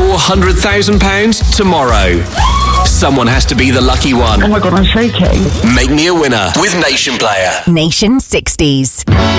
£400,000 tomorrow. Someone has to be the lucky one. Oh my God, I'm shaking. Make me a winner with Nation Player. Nation 60s.